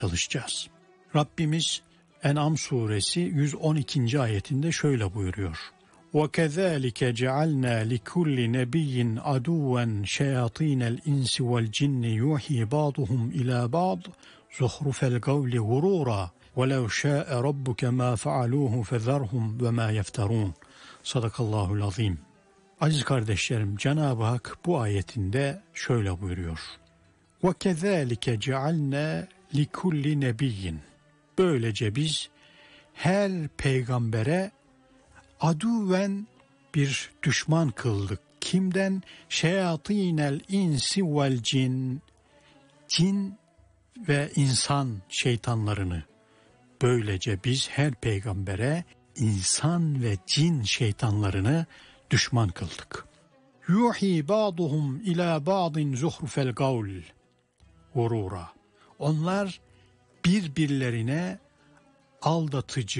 çalışacağız. Rabbimiz En'am suresi 112. ayetinde şöyle buyuruyor. وَكَذَٰلِكَ جَعَلْنَا لِكُلِّ نَبِيٍّ عَدُوًّا شَيَاطِينَ الْاِنْسِ وَالْجِنِّ يُوحِي بَعْضُهُمْ إِلَى بَعْضٍ زُخْرُفَ الْقَوْلِ غُرُورًا وَلَوْ شَاءَ رَبُّكَ مَا فَعَلُوهُ فَذَرْهُمْ وَمَا يَفْتَرُونَ. Sadakallahul azim. Aziz kardeşlerim, Cenab-ı Hak bu ayetinde şöyle buyuruyor. وَكَذَٰلِكَ جَعَلْنَا لِكُلِّ نَبِيٍّ. Böylece biz her peygambere aduven bir düşman kıldık. Kimden? Şeyatinel insi vel cin. Cin ve insan şeytanlarını. Böylece biz her peygambere insan ve cin şeytanlarını düşman kıldık. Yuhi ba'duhum ila ba'din zuhrufel kavl gurura. Onlar birbirlerine aldatıcı,